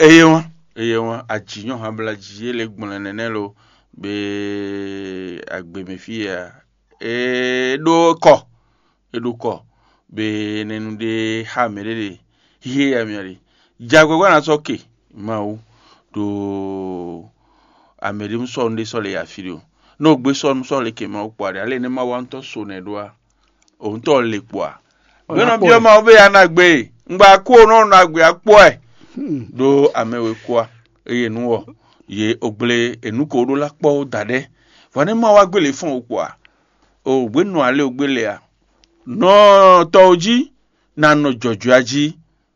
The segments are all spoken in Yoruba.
eyewa ajinyo habla jile gbonenelo be agbemefia eduko be nenude hamere hiye ya miari jagwa na soke mau do amerim so nde so le afirio no gbe so le ke ma opare ale ne ma wa nto so na edoa o nto le poa we no bi ma obe ya na gbe ngba ko no na gbe apo e do amewe kwa eye nuwo ye ogbele enuko do la po dade fane ma wa gbele fun opua o gbe nu ale ogbele a no toji na no joju aji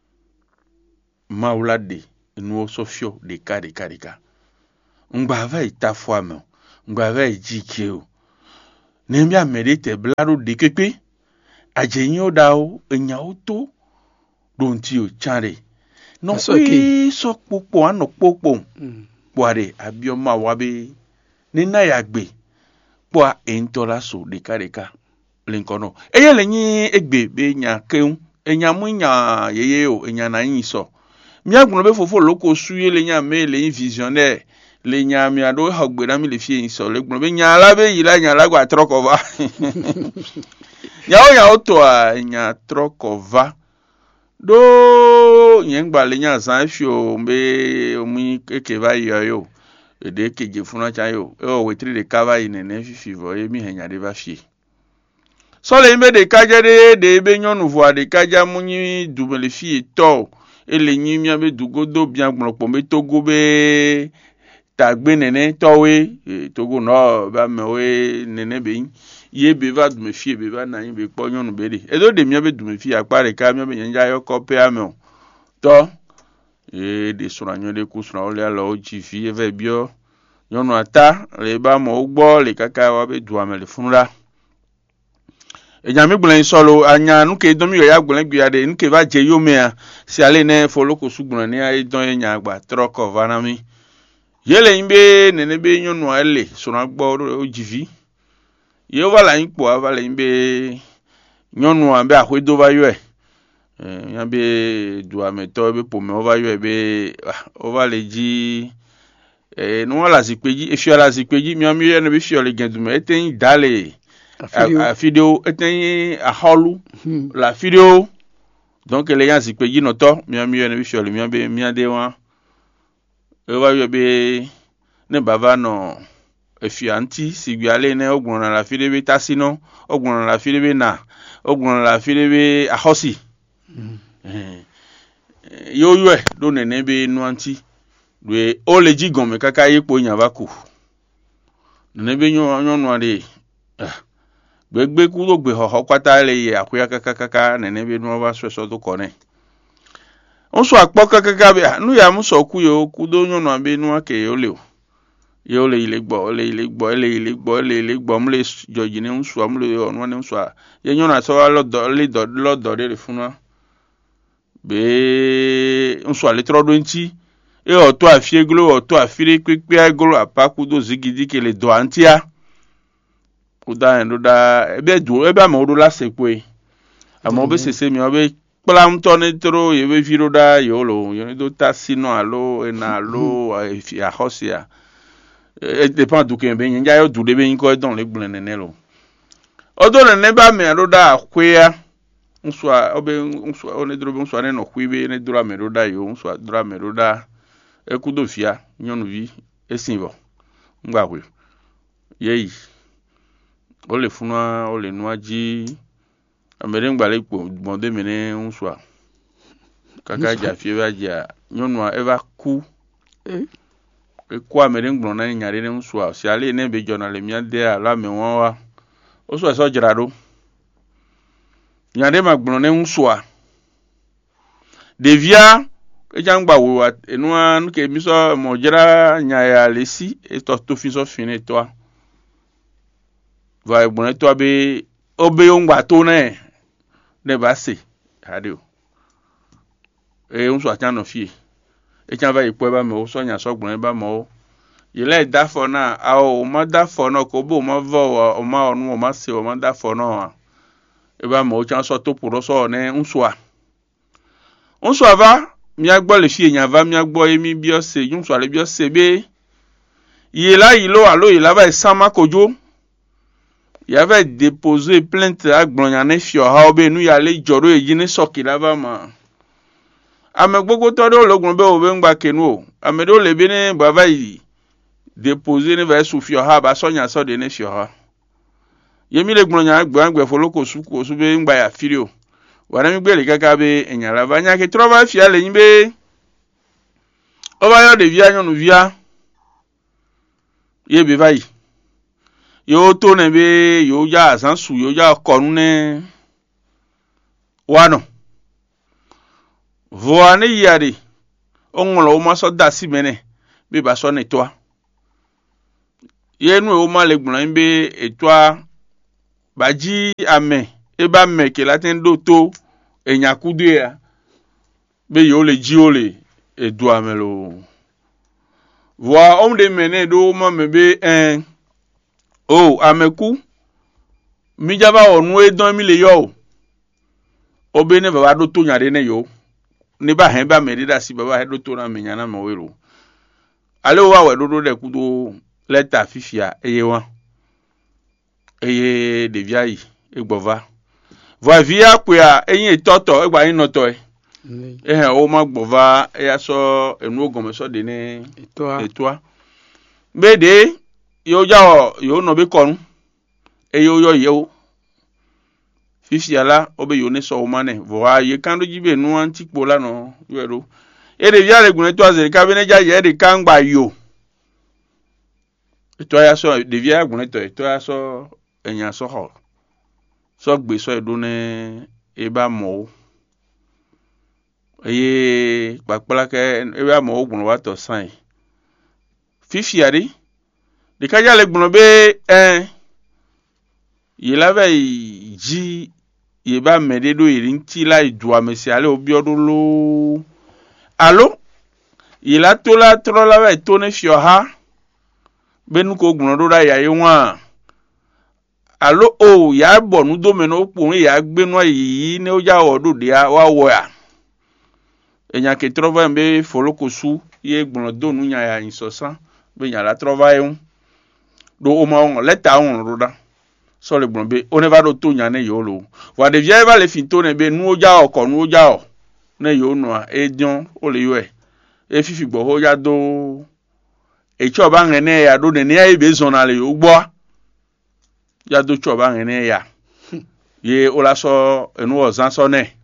maulade enu sofio de ka ngba va itafo ame ngba va ijike o nemi amerite blaro de kepe ajeyin o da o enya o to don ti o chare no pe so popo ano popo boare abioma wabe ni na ya gbe po entora so de ka linkono eyele yin egbe be nya keun enya mu nya yeye o enya na yin so mi agbon be fofo loko suye le nya me le visionnaire le nya mi ado hagbe na mi le fie yin so le gbon be nya la be yi la nya la gwa trokova ya o to a nya trokova do yen gba le nya san fio be omi keke va yo de keje funa cha yo o wetri de kava yin ne fifivo e mi henya de va fie so le imbe de kaja de be nyonu voa de kaja munyi dubele fie to ele nyi mi abe dugodo bien gbonpo me togo be tagbe nene towe togo no ba mewe nene be ye be va dume fie be va na yin be po nyonu be de edo de mi abe dume fie apare ka mi abe nyanja yo kope ame to de suranyo de kusura ole ala oji fie ve bio nyonu ata le ba mo ugbo le kaka wa be du amele funra ejami gbulen solo anya nuke domi yo ya gbulen gbiade nuke va je yo mea si ale ne foloko sugbon ni ai don enya agba troko vanami yele imbe nene be nyonu ale so na gbo ojivi ye wala inpo avala imbe nyonu ambe ahwedo va yo yambe du ameto be pome ova yo be ova leji no wala sipeji efiala sipeji mi ami ye ne be fiole gendume eten dale a video eten a holu la video donc les gens si peji noto mi ami ne bi fiole mi ambe mi ade wa e wa yo be ne bava no efianti si gbi ale ne ogbon na la video be tasino ogbon na la video be na ogbon na la video be a hosi yo do nene be nu anti we o le jigon me kaka yepo nya baku nene be nyonu ade gbegbe kulo gbe ho kwata le ye akuya kaka nene be no ba so do kone onso apo kaka be nu ya mu so ku yo kudo nyonu abe nu ake yo le ile gbo mle joji ne unso amle onu ne unso ye nyonu aso lodo de funa be unso ale trodo nti e oto afie glo oto afire pepe glo apakudo zigidi ke le do antia kuda endoda ebe amodo la sekwe amobe sese mi obe plam tone tro ye be viroda yolo yo do tasino alo na alo a hosia e depend du ke be nja yo du de be nko don le gbon nenelo odo ne ba me adoda akwea nswa obe nswa one drobe nswa ne no kwibe ne dura me roda yo nswa dura me roda ekudo fia nyonu vi esinvo ngba kwe yeyi ole funwa ole nuaji amere ngbale po bonde mene unswa kaka ja fie ja nyonu eva ku kwa amere ngbon na nyare ne unswa si ale ne be journal mi ade ala me won wa oso so jirado nyare magbon ne unswa devia ejangba wo enua nuke miso mo jira nyaya lesi eto to fiso fine toi va bon to be obe ngba to ne ba se adio unso atan no fie e kan va ipo ba me o so nya so gbon ba mo ye le da for na a o ma da for no ko bo ma vo o ma onu o ma se o ma da for no e ba mo chan so to puro so ne unso va miagbo le fie nyava miagbo emi biose yumso ale biose be yela yilo alo yela va sama kojo ya va déposer plainte agbonya ne fio ha obe nu ya le joro eji ne soki lava ma ame gbogbo to do logun be o be ngba kenu o ame do le be ne ba va yi déposer ne va su fio ha ba sonya so de ne fio ha yemi le gbonya agbe foloko su ko su be ngba ya firio wana mi gbe le kaka be enyala va nya ke trova fia le yin be o ba yo de via nyonu via ye be vai yo to ne be yo ja sansu yo ja konu ne wano voane yade onlo ma so da si mene be ba so ne toa ye nu o ma le gbon be etoa baji ame e ba me ke latin do to enyakudu ya be yo le ji o le edu amelo voa om de mene do ma me be o ameku mi jaba onu edon mi le yo obe ne baba do to nyade ne yo ni ba hen ba me da si baba he do to na me nyana me wero ale wa we do de kudo leta fifia eye wa eye de viai egbova va via kwa eyin toto egba yin noto o ma gbova ya so enu ogun so de ni etoa bede yo ja yo no be korun eyo yo yo fifia la obe yo ne so o mane voa ye kan do jibe nu antikpo la no yero e de via le gun eto aze ka be ne ja ye de kan gba yo eto ya so de via gun eto ya so enya so ho so gbe so edo ne e ba mo eye papala ke e ba mo ogun wa to san fifia ri de ka ja le gun be ye la ve ji ye ba mede do irin ti la idu amesi ale obi odun lo alo ye la to la tro la ve to ne fio ha benu ko gun do da ya ye wa alo o ya bonu do me no po ya gbenu yi ne o ja odu de wa wo ya enya ke trova mbe foloko su ye gbon do nu nya ya insosan be nya la trova yun do o ma on leta on roda so le gbon be o ne va do to nya ne yo lo wa de vie va le fin to ne be nu o ja oko nu o ja o ne yo nu a edion o le yo e fifi gbo ho ya do e cho ba ngene ya do ne ya be zona le yo gbo ya do cho ba ngene ya ye o la so enu o zan so ne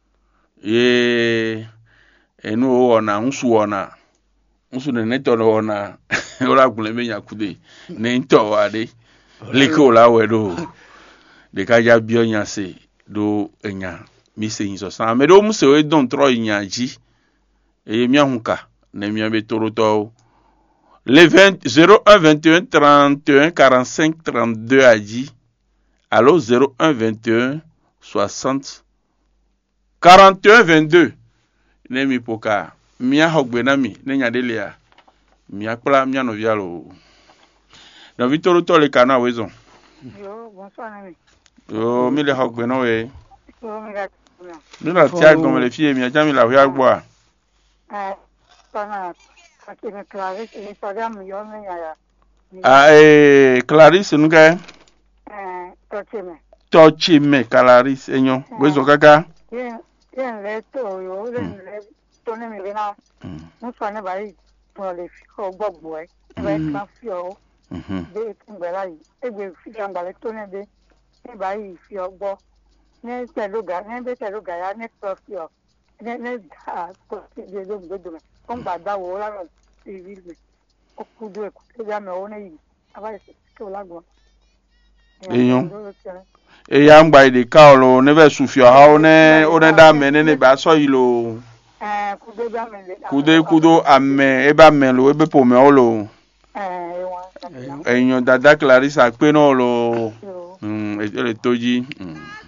ye enu o na nsu ne to no na o la gun le me yakude ne nto wa de liko la we do de ka ja bio nya se do enya mi se yin so san me do mu se we don tro nya ji e mi ahunka ne mi be toroto le 01 21 31 45 32 a dit allo 01 21 60 41 22 ne mi poka mi ahogbe na mi ne nya delia mi akpla mi no vialo no vitoro to le kana wezo yo bonsoir ami yo mi le hogbe no we yo mi la tia comme le fie mi aja mi la hua gbo pana akime Clarisse ni padam yo me ya Clarisse nuka tochime Clarisse enyo wezo kaka yen le to yo le to ne mi bina mo so ne bari to le fi ko gbogbo e be kan fi o be ngbela yi egbe fi jangale to ne be e bari fi ogbo ne teluga ya ne profio ne da ko de do me kon ba da wo la ro ti vi me o kudu e ku ya me o ne yi aba se ko la gbo e ya ngba ide ka olo ne be sufio ha o ne da me ne ba so yi lo kudo ame e ba me lo e be po me o lo eyan dada Clarisse pe no lo e le toji